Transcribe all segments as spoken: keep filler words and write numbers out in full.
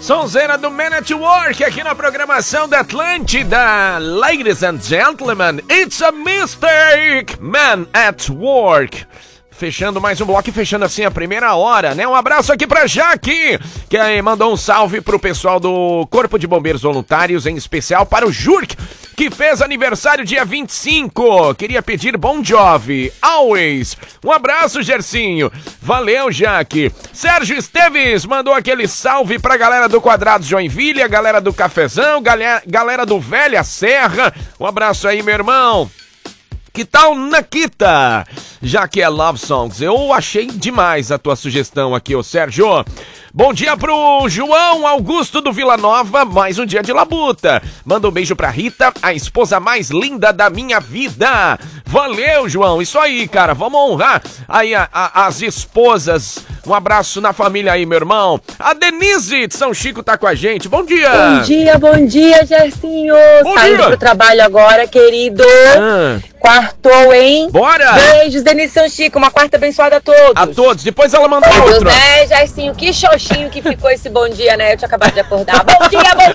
Sonzeira do Man at Work aqui na programação da Atlântida. Ladies and gentlemen, it's a mistake. Man at Work. Fechando mais um bloco e fechando assim a primeira hora, né? Um abraço aqui pra Jaque, que aí mandou um salve pro pessoal do Corpo de Bombeiros Voluntários, em especial para o Jurk, que fez aniversário dia vinte e cinco. Queria pedir Bon Jovi, Always. Um abraço, Gercinho. Valeu, Jaque. Sérgio Esteves mandou aquele salve pra galera do Quadrados Joinville, a galera do Cafezão, galera, galera do Velha Serra. Um abraço aí, meu irmão. Que tal Nakita? Já que é Love Songs, eu achei demais a tua sugestão aqui, ô Sérgio. Bom dia pro João Augusto do Vila Nova, mais um dia de labuta. Manda um beijo pra Rita, a esposa mais linda da minha vida. Valeu, João, isso aí, cara, vamos honrar aí a, a, as esposas. Um abraço na família aí, meu irmão. A Denise de São Chico tá com a gente, bom dia. Bom dia, bom dia, Gercinho. Bom Saindo dia. pro trabalho agora, querido. Ah. Quartou, hein? Bora! Beijos, Denise São Chico, uma quarta abençoada a todos. A todos, depois ela manda Meu Deus, outro. né, Gercinho, que xoxinho que ficou esse bom dia, né? Eu tinha acabado de acordar. Bom dia, bom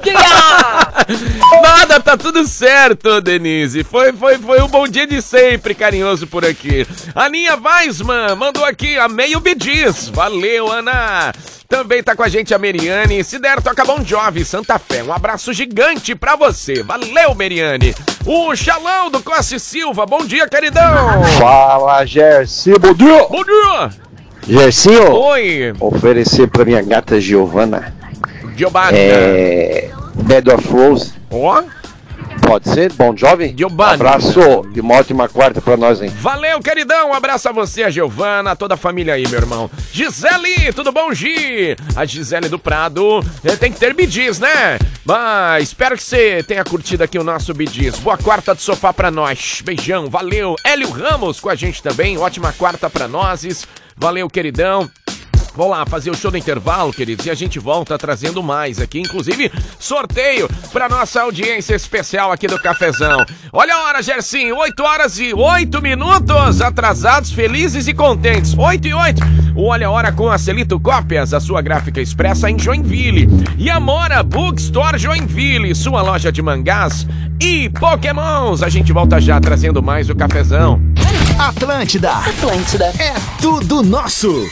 dia! Nada, tá tudo certo, Denise. Foi, foi, foi um bom dia de sempre, carinhoso por aqui. Aninha Weisman mandou aqui, amei o Bidiz. Valeu, Ana. Também tá com a gente a Meriane. Se der, toca Bon Jovi, Santa Fé. Um abraço gigante pra você. Valeu, Meriane. O Xalão do Costa e Silva. Bom dia, queridão. Fala, Gercinho. Bom dia. Bom dia. Gercinho. Oi. Oferecer pra minha gata Giovana. Giovanna. É... Bed of Rose. Ó. Pode ser? Bon Jovi? Giovanna. Abraço e uma ótima quarta pra nós, hein? Valeu, queridão. Um abraço a você, a Giovana, a toda a família aí, meu irmão. Gisele, tudo bom, Gi? A Gisele do Prado. É, tem que ter bidis, né? Mas espero que você tenha curtido aqui o nosso bidis. Boa quarta de sofá pra nós. Beijão, valeu. Hélio Ramos com a gente também. Ótima quarta pra nós. Valeu, queridão. Vamos lá fazer o show do intervalo, queridos, e a gente volta trazendo mais aqui, inclusive sorteio para nossa audiência especial aqui do Cafezão. Olha a hora, Gercinho, oito horas e oito minutos, atrasados, felizes e contentes, oito e oito. Olha a hora com a Celito Cópias, a sua gráfica expressa em Joinville. E Amora Bookstore Joinville, sua loja de mangás e pokémons. A gente volta já trazendo mais o Cafezão. Atlântida. Atlântida. É tudo nosso.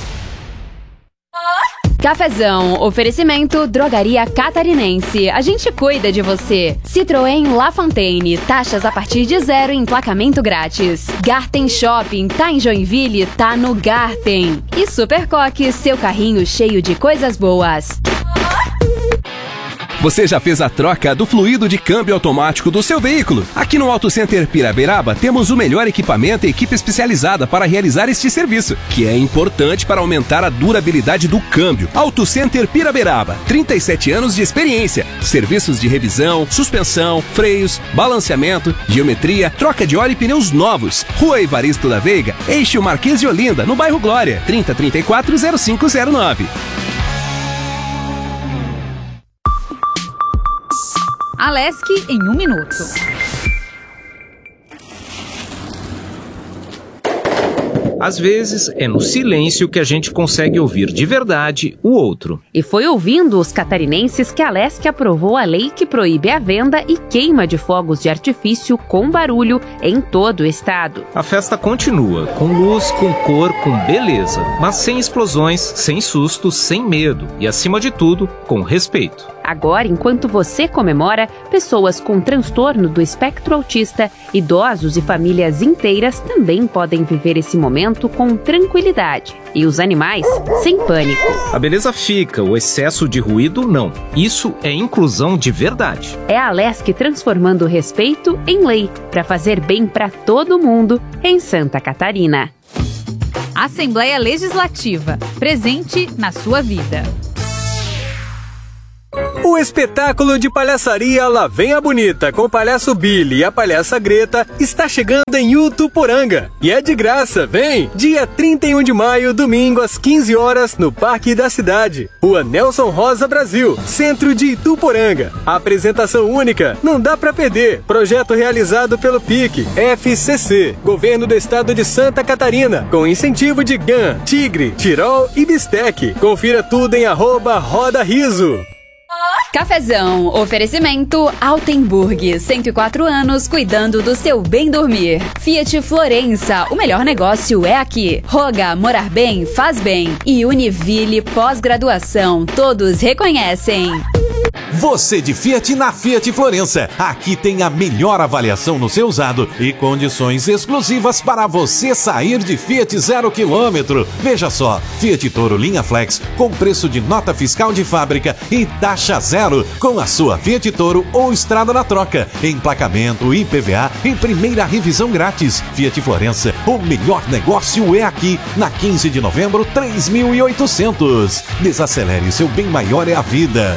Cafezão, oferecimento Drogaria Catarinense. A gente cuida de você. Citroën La Fontaine, taxas a partir de zero e emplacamento grátis. Garten Shopping, tá em Joinville, tá no Garten. E Supercoque, seu carrinho cheio de coisas boas. Você já fez a troca do fluido de câmbio automático do seu veículo? Aqui no Auto Center Piraberaba temos o melhor equipamento e equipe especializada para realizar este serviço, que é importante para aumentar a durabilidade do câmbio. Auto Center Piraberaba, trinta e sete anos de experiência. Serviços de revisão, suspensão, freios, balanceamento, geometria, troca de óleo e pneus novos. Rua Evaristo da Veiga, Eixo Marquês de Olinda, no bairro Glória, trinta, trinta e quatro, zero cinco zero nove. Alesc em um minuto. Às vezes, é no silêncio que a gente consegue ouvir de verdade o outro. E foi ouvindo os catarinenses que a Alesc aprovou a lei que proíbe a venda e queima de fogos de artifício com barulho em todo o estado. A festa continua, com luz, com cor, com beleza, mas sem explosões, sem sustos, sem medo e, acima de tudo, com respeito. Agora, enquanto você comemora, pessoas com transtorno do espectro autista, idosos e famílias inteiras também podem viver esse momento com tranquilidade. E os animais, sem pânico. A beleza fica, o excesso de ruído não. Isso é inclusão de verdade. É a Alesc transformando o respeito em lei, para fazer bem para todo mundo em Santa Catarina. Assembleia Legislativa, presente na sua vida. O espetáculo de palhaçaria Lá Vem a Bonita com o palhaço Billy e a palhaça Greta está chegando em Utuporanga. E é de graça, vem! Dia trinta e um de maio, domingo às quinze horas, no Parque da Cidade. Rua Nelson Rosa Brasil, centro de Ituporanga. A apresentação única, não dá pra perder. Projeto realizado pelo P I C, F C C, Governo do Estado de Santa Catarina, com incentivo de G A N, Tigre, Tirol e Bistec. Confira tudo em arroba Roda Riso. Cafezão, oferecimento Altenburg, cento e quatro anos cuidando do seu bem dormir. Fiat Florença, o melhor negócio é aqui. Roga, morar bem, faz bem. E Univille, pós-graduação, todos reconhecem. Você de Fiat na Fiat Florença. Aqui tem a melhor avaliação no seu usado e condições exclusivas para você sair de Fiat zero quilômetro. Veja só, Fiat Toro linha Flex com preço de nota fiscal de fábrica e taxa zero com a sua Fiat Toro ou estrada na troca. Emplacamento, I P V A e primeira revisão grátis. Fiat Florença, o melhor negócio é aqui, na quinze de novembro, três mil e oitocentos. Desacelere, seu bem maior é a vida.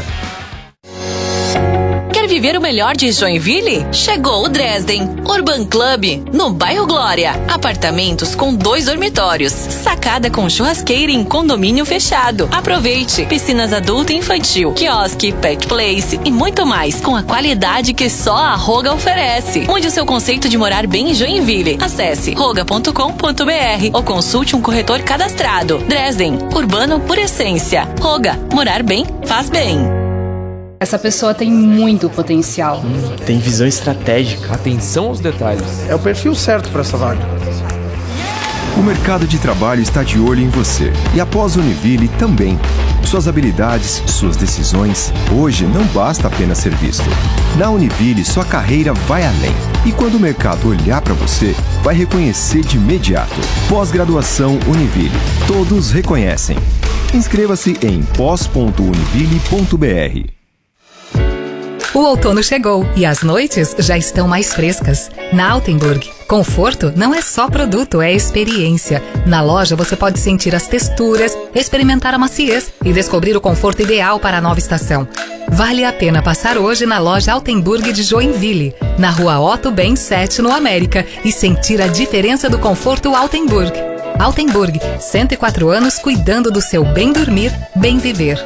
Quer viver o melhor de Joinville? Chegou o Dresden Urban Club, no bairro Glória. Apartamentos com dois dormitórios, sacada com churrasqueira em condomínio fechado. Aproveite! Piscinas adulto e infantil, quiosque, pet place e muito mais, com a qualidade que só a Roga oferece. Mude o seu conceito de morar bem em Joinville. Acesse roga ponto com ponto br ou consulte um corretor cadastrado. Dresden, urbano por essência. Roga, morar bem, faz bem. Essa pessoa tem muito potencial. Hum, tem visão estratégica. Atenção aos detalhes. É o perfil certo para essa vaga. O mercado de trabalho está de olho em você. E após Univille também. Suas habilidades, suas decisões. Hoje não basta apenas ser visto. Na Univille, sua carreira vai além. E quando o mercado olhar para você, vai reconhecer de imediato. Pós-graduação Univille. Todos reconhecem. Inscreva-se em pós ponto univille ponto br. O outono chegou e as noites já estão mais frescas. Na Altenburg, conforto não é só produto, é experiência. Na loja você pode sentir as texturas, experimentar a maciez e descobrir o conforto ideal para a nova estação. Vale a pena passar hoje na loja Altenburg de Joinville, na rua Otto Ben sete, no América, e sentir a diferença do conforto Altenburg. Altenburg, cento e quatro anos cuidando do seu bem dormir, bem viver.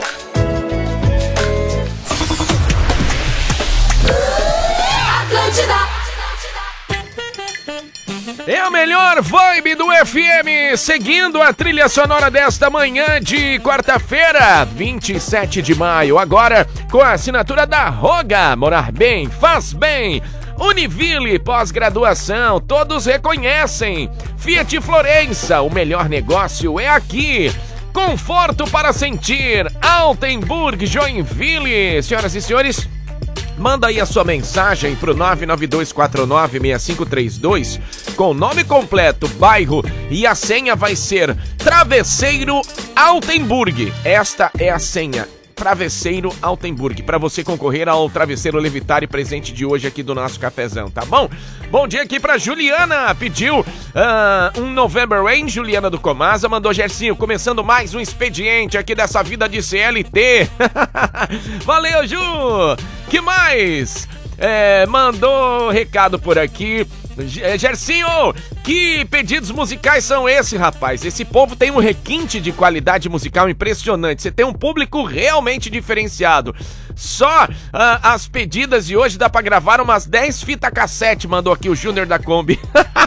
É a melhor vibe do F M, seguindo a trilha sonora desta manhã de quarta-feira, vinte e sete de maio. Agora com a assinatura da Roga, morar bem, faz bem. Univille, pós-graduação, todos reconhecem. Fiat Florença, o melhor negócio é aqui. Conforto para sentir. Altenburg, Joinville. Senhoras e senhores, manda aí a sua mensagem pro nove nove dois quatro nove seis cinco três dois com nome completo, bairro e a senha vai ser Travesseiro Altenburg. Esta é a senha, Travesseiro Altenburg, para você concorrer ao Travesseiro Levitare presente de hoje aqui do nosso cafezão, tá bom? Bom dia aqui pra Juliana, pediu uh, um November Rain, Juliana do Comasa, mandou: Gercinho, começando mais um expediente aqui dessa vida de C L T. Valeu, Ju! Que mais? É, mandou recado por aqui. Gercinho, que pedidos musicais são esses, rapaz? Esse povo tem um requinte de qualidade musical impressionante. Você tem um público realmente diferenciado. Só uh, as pedidas de hoje dá pra gravar umas dez fita cassete, mandou aqui o Júnior da Kombi.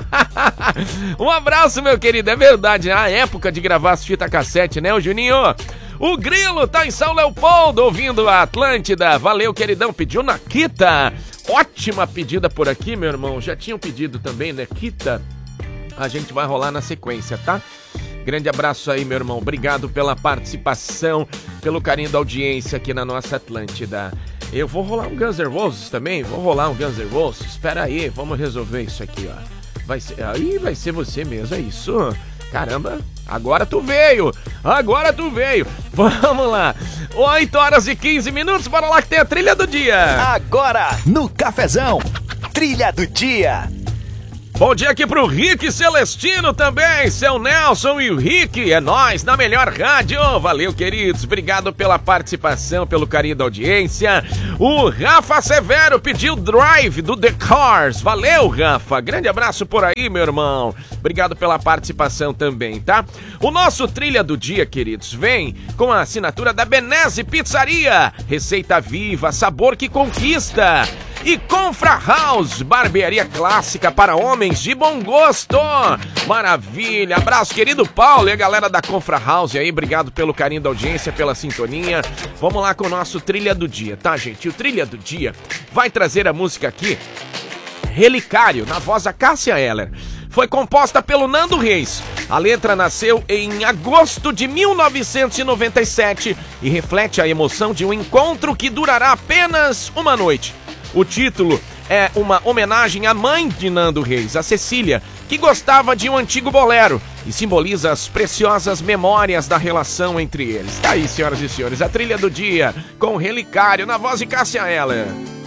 Um abraço, meu querido, é verdade, a época de gravar as fitas cassete, né, o Juninho? O Grilo tá em São Leopoldo ouvindo a Atlântida. Valeu, queridão, pediu Nakita. Ótima pedida por aqui, meu irmão. Já tinham pedido também, né, Kita? A gente vai rolar na sequência, tá? Grande abraço aí, meu irmão. Obrigado pela participação, pelo carinho da audiência aqui na nossa Atlântida. Eu vou rolar um Guns N' Roses também. Vou rolar um Guns N' Roses. Espera aí, vamos resolver isso aqui, ó. Vai ser... Aí vai ser você mesmo, é isso? Caramba, agora tu veio, agora tu veio. Vamos lá, oito horas e quinze minutos, bora lá que tem a trilha do dia. Agora, no cafezão, trilha do dia. Bom dia aqui pro Rick Celestino também, seu Nelson e o Rick, é nóis, na melhor rádio. Valeu, queridos, obrigado pela participação, pelo carinho da audiência. O Rafa Severo pediu Drive do The Cars. Valeu, Rafa, grande abraço por aí, meu irmão. Obrigado pela participação também, tá? O nosso trilha do dia, queridos, vem com a assinatura da Benese Pizzaria. Receita viva, sabor que conquista. E Confra House, barbearia clássica para homens de bom gosto. Maravilha, abraço querido Paulo e a galera da Confra House aí, obrigado pelo carinho da audiência, pela sintonia. Vamos lá com o nosso Trilha do Dia, tá gente? O Trilha do Dia vai trazer a música aqui, Relicário, na voz da Cássia Eller. Foi composta pelo Nando Reis. A letra nasceu em agosto de mil novecentos e noventa e sete e reflete a emoção de um encontro que durará apenas uma noite. O título é uma homenagem à mãe de Nando Reis, a Cecília, que gostava de um antigo bolero e simboliza as preciosas memórias da relação entre eles. Tá aí, senhoras e senhores, a Trilha do Dia com Relicário na voz de Cássia Eller.